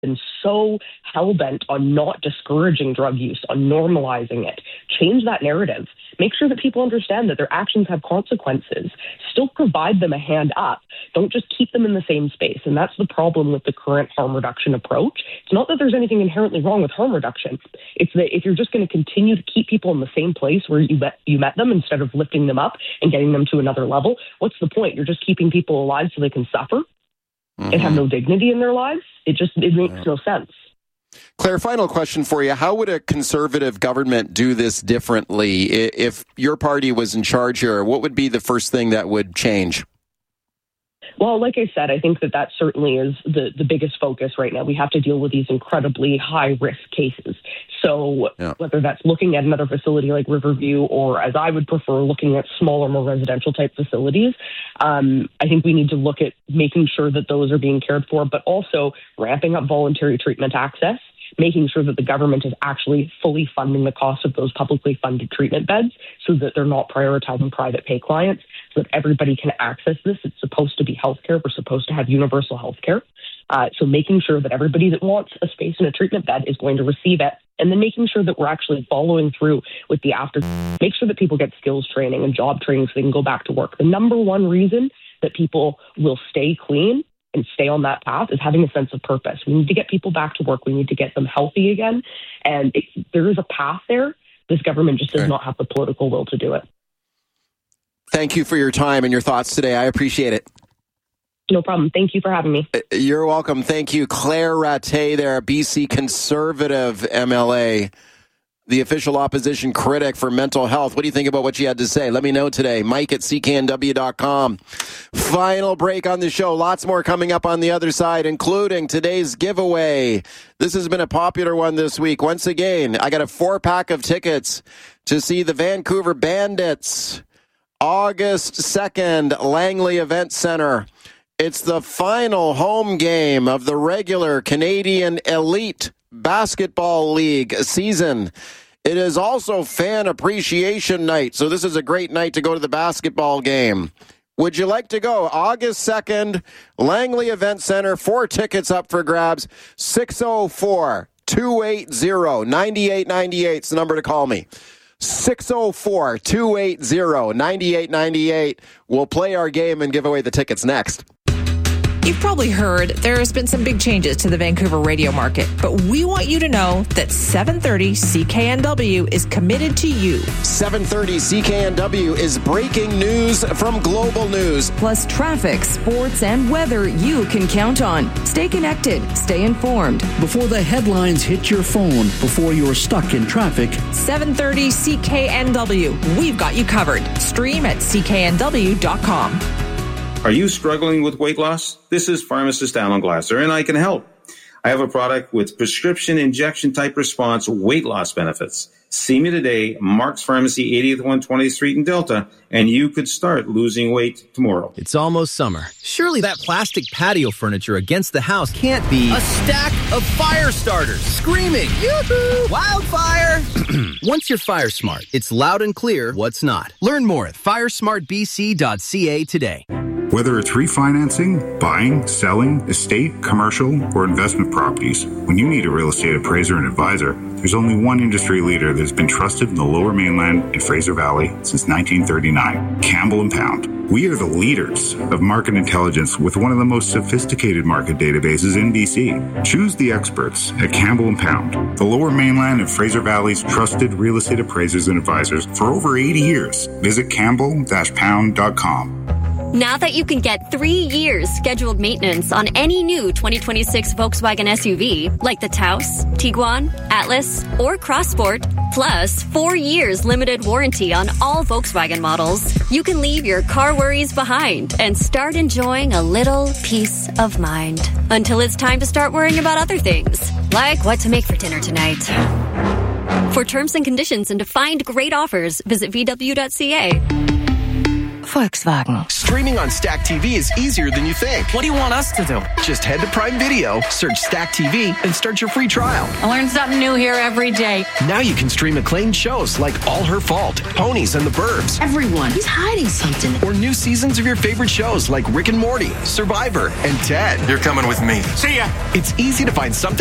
been so hell-bent on not discouraging drug use, on normalizing it. Change that narrative. Make sure that people understand that their actions have consequences. Still provide them a hand up. Don't just keep them in the same space. And that's the problem with the current harm reduction approach. It's not that there's anything inherently wrong with harm reduction. It's that if you're just going to continue to keep people in the same place where you met them instead of lifting them up and getting them to another level, what's the point? You're just keeping people alive so they can suffer and have no dignity in their lives. It makes no sense. Claire, final question for you. How would a conservative government do this differently? If your party was in charge here, what would be the first thing that would change? Well, like I said, I think that certainly is the biggest focus right now. We have to deal with these incredibly high-risk cases. So whether that's looking at another facility like Riverview or, as I would prefer, looking at smaller, more residential-type facilities, I think we need to look at making sure that those are being cared for, but also ramping up voluntary treatment access, making sure that the government is actually fully funding the cost of those publicly funded treatment beds so that they're not prioritizing private pay clients, so that everybody can access this. It's supposed to be healthcare. We're supposed to have universal healthcare. So making sure that everybody that wants a space in a treatment bed is going to receive it, and then making sure that we're actually following through with the after. Make sure that people get skills training and job training so they can go back to work. The number one reason that people will stay clean and stay on that path is having a sense of purpose. We need to get people back to work. We need to get them healthy again. And there is a path there. This government just does not have the political will to do it. Thank you for your time and your thoughts today. I appreciate it. No problem. Thank you for having me. You're welcome. Thank you. Claire Rattay there, BC Conservative MLA, the official opposition critic for mental health. What do you think about what she had to say? Let me know today. Mike at cknw.com. Final break on the show. Lots more coming up on the other side, including today's giveaway. This has been a popular one this week. Once again, I got a 4-pack of tickets to see the Vancouver Bandits. August 2nd, Langley Event Center. It's the final home game of the regular Canadian Elite Basketball League season. It is also Fan Appreciation Night, so this is a great night to go to the basketball game. Would you like to go? August 2nd, Langley Event Center. 4 tickets up for grabs. 604-280-9898 is the number to call me. 604-280-9898. We'll play our game and give away the tickets next. You've probably heard there's been some big changes to the Vancouver radio market, but we want you to know that 730 CKNW is committed to you. 730 CKNW is breaking news from Global News. Plus traffic, sports, and weather you can count on. Stay connected. Stay informed. Before the headlines hit your phone, before you're stuck in traffic. 730 CKNW. We've got you covered. Stream at cknw.com. Are you struggling with weight loss? This is pharmacist Alan Glasser, and I can help. I have a product with prescription injection type response weight loss benefits. See me today, Mark's Pharmacy, 80th 120th Street in Delta, and you could start losing weight tomorrow. It's almost summer. Surely that plastic patio furniture against the house can't be a stack of fire starters screaming, yoo-hoo, wildfire! Once you're fire smart, it's loud and clear what's not. Learn more at firesmartbc.ca today. Whether it's refinancing, buying, selling, estate, commercial, or investment properties, when you need a real estate appraiser and advisor, there's only one industry leader that's been trusted in the Lower Mainland and Fraser Valley since 1939, Campbell & Pound. We are the leaders of market intelligence with one of the most sophisticated market databases in BC. Choose the experts at Campbell & Pound, the Lower Mainland and Fraser Valley's trusted real estate appraisers and advisors for over 80 years. Visit campbell-pound.com. Now that you can get 3 years scheduled maintenance on any new 2026 Volkswagen SUV, like the Taos, Tiguan, Atlas, or Crossport, plus 4 years limited warranty on all Volkswagen models, you can leave your car worries behind and start enjoying a little peace of mind. Until it's time to start worrying about other things, like what to make for dinner tonight. For terms and conditions and to find great offers, visit VW.ca. Volkswagen. Streaming on Stack TV is easier than you think. What do you want us to do? Just head to Prime Video, search Stack TV, and start your free trial. I learn something new here every day. Now you can stream acclaimed shows like All Her Fault, Ponies and the Burbs. Everyone is hiding something. Or new seasons of your favorite shows like Rick and Morty, Survivor, and Ted. You're coming with me. See ya! It's easy to find something